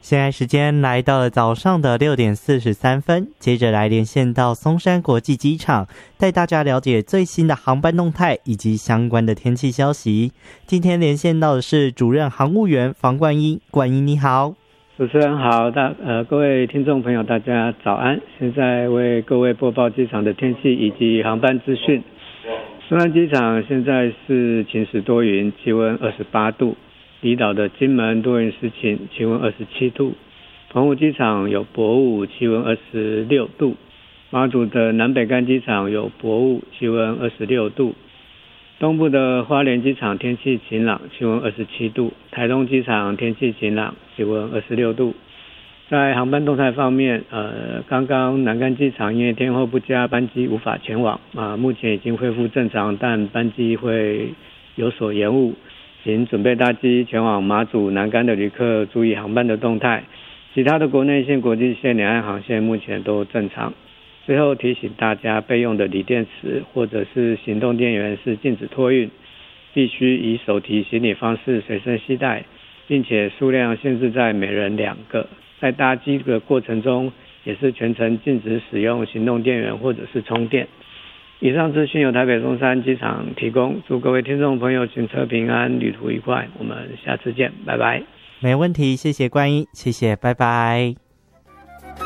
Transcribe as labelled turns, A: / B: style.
A: 现在时间来到了早上的6:43，接着来连线到松山国际机场，带大家了解最新的航班动态以及相关的天气消息。今天连线到的是主任航务员房冠英，冠英你好。
B: 主持人好，各位听众朋友大家早安，现在为各位播报机场的天气以及航班资讯。松山机场现在是晴时多云，气温28度，离岛的金门多云时晴，气温27度，澎湖机场有薄雾，气温26度，马祖的南北竿机场有薄雾，气温26度，东部的花莲机场天气晴朗，气温27度，台东机场天气晴朗，气温26度。在航班动态方面，刚刚南竿机场因为天候不佳，班机无法前往，目前已经恢复正常，但班机会有所延误，请准备搭机前往马祖南竿的旅客注意航班的动态。其他的国内线、国际线、两岸航线目前都正常。最后提醒大家，备用的锂电池或者是行动电源是禁止托运，必须以手提行李方式随身携带，并且数量限制在每人2个。在搭机的过程中，也是全程禁止使用行动电源或者是充电。以上资讯由台北松山机场提供，祝各位听众朋友行车平安，旅途愉快，我们下次见，拜拜。
A: 没问题，谢谢冠英，谢谢，拜拜。